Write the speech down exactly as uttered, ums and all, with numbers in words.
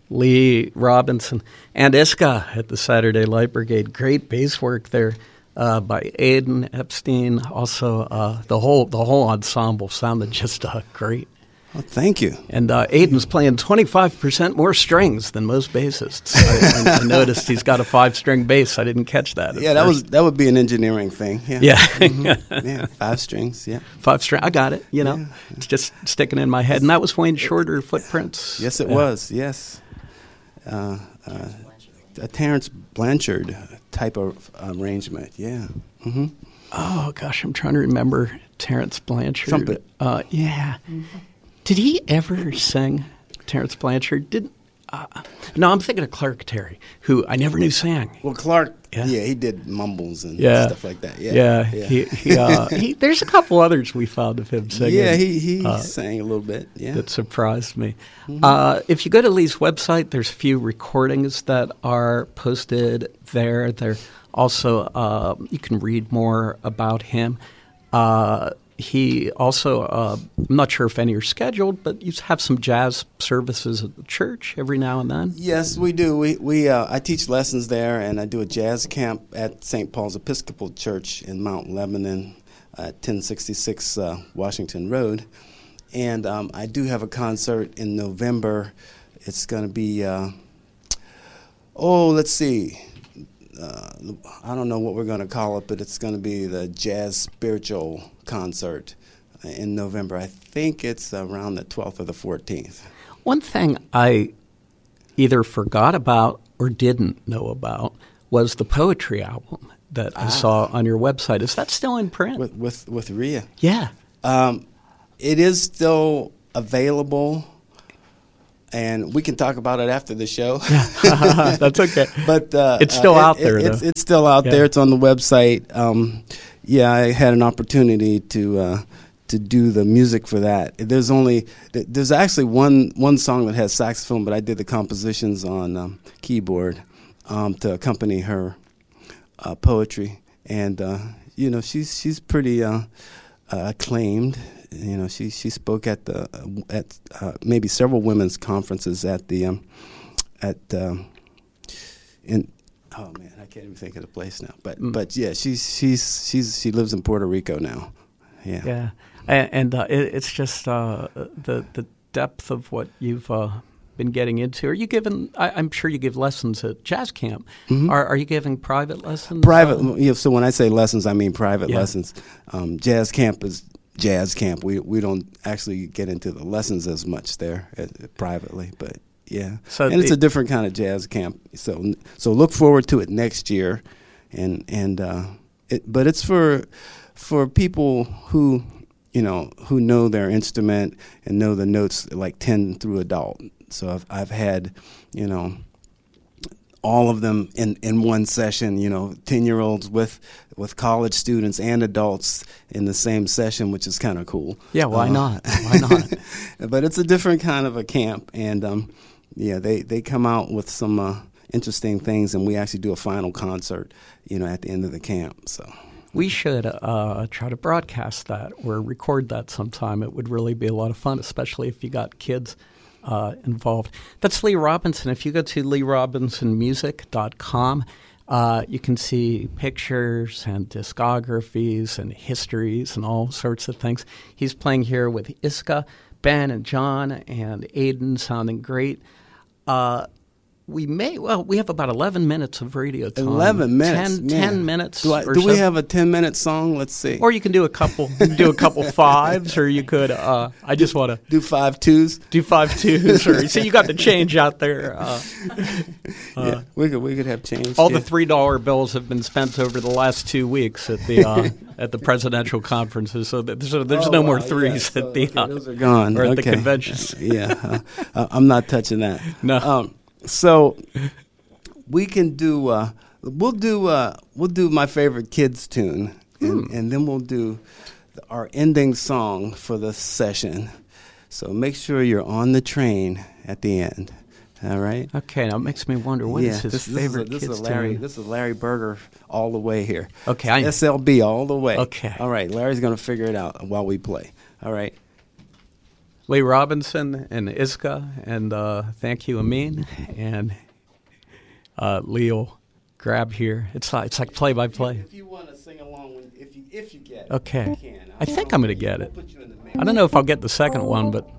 Lee Robinson, and Iska at the Saturday Light Brigade. Great bass work there uh, by Aiden Epstein. Also, uh, the whole the whole ensemble sounded just uh, great. Oh, thank you. And uh, Aiden's playing twenty-five percent more strings than most bassists. I, I, I noticed he's got a five-string bass. I didn't catch that. Yeah, that first. was that would be an engineering thing. Yeah, yeah, mm-hmm. yeah five strings. Yeah, five string. I got it. You know, yeah. It's just sticking in my head. And that was Wayne Shorter, Footprints. Yes, it yeah. was. Yes, uh, uh, a Terrence Blanchard type of arrangement. Yeah. Mm-hmm. Oh gosh, I'm trying to remember Terrence Blanchard. Trumpet. Uh, yeah. Mm-hmm. Did he ever sing, Terrence Blanchard? Did uh, no, I'm thinking of Clark Terry, who I never knew sang. Well, Clark, yeah, yeah, he did mumbles and yeah. stuff like that. Yeah, yeah. yeah. He, he, uh, he, there's a couple others we found of him singing. Yeah, he he uh, sang a little bit. Yeah, that surprised me. Mm-hmm. Uh, if you go to Lee's website, there's a few recordings that are posted there. There also uh, you can read more about him. Uh, He also, uh, I'm not sure if any are scheduled, but you have some jazz services at the church every now and then. Yes, we do. We we uh, I teach lessons there, and I do a jazz camp at Saint Paul's Episcopal Church in Mount Lebanon at ten sixty-six uh, Washington Road. And um, I do have a concert in November. It's going to be, uh, oh, let's see. Uh, I don't know what we're going to call it, but it's going to be the Jazz Spiritual Concert in November. I think it's around the twelfth or the fourteenth. One thing I either forgot about or didn't know about was the poetry album that ah. I saw on your website. Is that still in print? With with, with Rhea? Yeah. Um, it is still available. And we can talk about it after the show. That's okay. But uh, it's still uh, out it, there, it, though. It's, it's still out yeah. there. It's on the website. Um, yeah, I had an opportunity to uh, to do the music for that. There's only there's actually one one song that has saxophone, but I did the compositions on um, keyboard um, to accompany her uh, poetry. And uh, you know, she's she's pretty uh, uh, acclaimed. You know, she she spoke at the uh, at uh, maybe several women's conferences at the um, at um, in oh man, I can't even think of the place now. But mm. but yeah, she's she's she's she lives in Puerto Rico now. Yeah, yeah, and, and uh, it, it's just uh, the the depth of what you've uh, been getting into. Are you giving? I, I'm sure you give lessons at jazz camp. Mm-hmm. Are are you giving private lessons? Private. Uh, yeah, so when I say lessons, I mean private yeah. lessons. Um, jazz camp is. Jazz camp. We we don't actually get into the lessons as much there uh, privately, but yeah. So and it's a different kind of jazz camp. So so look forward to it next year, and and uh, it, but it's for for people who you know who know their instrument and know the notes like ten through adult. So I've I've had you know. all of them in, in one session, you know, ten-year-olds with with college students and adults in the same session, which is kind of cool. Yeah, why uh, not? Why not? But it's a different kind of a camp, and um, yeah, they, they come out with some uh, interesting things, and we actually do a final concert, you know, at the end of the camp. So we should uh, try to broadcast that or record that sometime. It would really be a lot of fun, especially if you got kids Uh, involved. That's Lee Robinson. If you go to lee robinson music dot com, uh, you can see pictures and discographies and histories and all sorts of things. He's playing here with Iska, Ben, and John, and Aiden, sounding great. Uh, we may, well, we have about eleven minutes of radio time. eleven minutes? ten, ten minutes Do, I, or do so. we have a ten-minute song? Let's see. Or you can do a couple, you can do a couple fives, or you could, uh, I just want to. Do five twos? Do five twos. Or, see, you got the change out there. Uh, yeah, uh, we could we could have change. All yeah. the three dollar bills have been spent over the last two weeks at the uh, at the presidential conferences, so that there's, there's oh, no wow, more threes yeah, so, at the okay, uh, those are gone. or at okay. the conventions. yeah, uh, I'm not touching that. No. Um, so we can do. Uh, we'll do. Uh, we'll do my favorite kids tune, and, hmm. and then we'll do the, our ending song for the session. So make sure you're on the train at the end. All right. Okay, now it makes me wonder what yeah, is his this, favorite this is a, this kids is Larry. tune? This is Larry Berger all the way here. Okay, I, S L B all the way. Okay. All right, Larry's going to figure it out while we play. All right. Lee Robinson and Iska, and uh, thank you, Amin, and uh, Leo. Grab here. It's like, it's like play by play. If you want to sing along, when, if you if you get it, okay. you can. I think I'm going to get it. I don't know if I'll get the second one, but.